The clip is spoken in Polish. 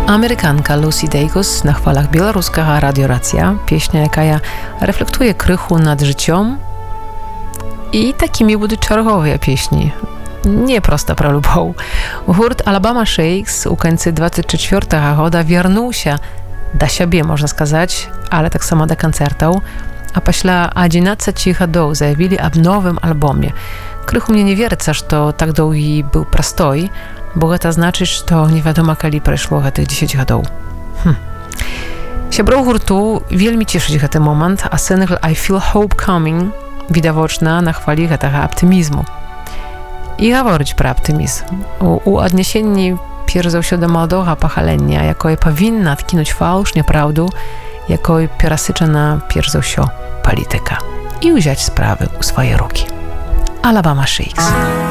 Amerykanka Lucy Dacus na chwalach białoruska Radio Racja, pieśnia, jaka reflektuje krychu nad życiem i takimi будуть czerwowe pieśni. Nie prosta про любов. Гурт Alabama Shakes у кінці 24 года вернувся до себе, можна сказати, але так само до концертів. А після 11 годів заявили об новому альбомі. Крыху мне не верится, что так долгий был простой, bo to znaczy, że nie wiadomo, kiedy przeszło tych 10 годов. Сяброў гурту вельмі цішыць гэты момант, а сингл I Feel Hope Coming відавочна на хвалі гэтага аптымізму. І гаворыць пра аптымізм. У аднясенні перш за ўсё да маладога пахалення, якое павінна адкінуць фалш, няпраўду, якой перасычана перш за ўсё палітыка. І ўзяць справы ў свае рукі. Alabama Shakes.